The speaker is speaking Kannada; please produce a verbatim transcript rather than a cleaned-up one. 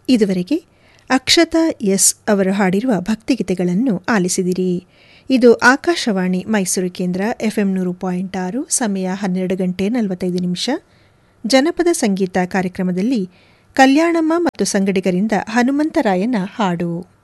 ಇದುವರೆಗೆ ಅಕ್ಷತಾ ಎಸ್ ಅವರು ಹಾಡಿರುವ ಭಕ್ತಿಗೀತೆಗಳನ್ನು ಆಲಿಸಿದಿರಿ. ಇದು ಆಕಾಶವಾಣಿ ಮೈಸೂರು ಕೇಂದ್ರ ಎಫ್ಎಂ ನೂರು ಪಾಯಿಂಟ್ ಆರು. ಸಮಯ ಹನ್ನೆರಡು ಗಂಟೆ ನಲವತ್ತೈದು ನಿಮಿಷ. ಜನಪದ ಸಂಗೀತ ಕಾರ್ಯಕ್ರಮದಲ್ಲಿ ಕಲ್ಯಾಣಮ್ಮ ಮತ್ತು ಸಂಗಡಿಗರಿಂದ ಹನುಮಂತರಾಯನ ಹಾಡು.